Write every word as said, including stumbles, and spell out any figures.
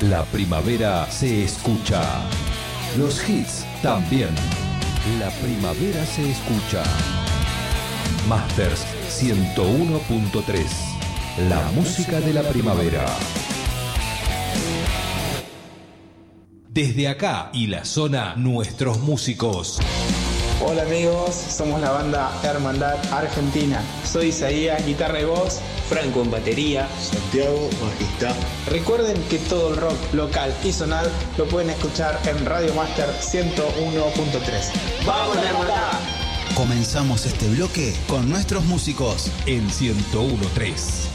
La primavera se escucha. Los hits también. La primavera se escucha. Masters ciento uno punto tres. La música de la primavera. Desde acá y la zona, nuestros músicos. Hola amigos, somos la banda Hermandad Argentina. Soy Isaías, guitarra y voz. Franco en batería. Santiago, bajista. Recuerden que todo el rock local y zonal lo pueden escuchar en Radio Master ciento uno punto tres. ¡Vamos, la hermandad! Comenzamos este bloque con nuestros músicos en ciento uno punto tres.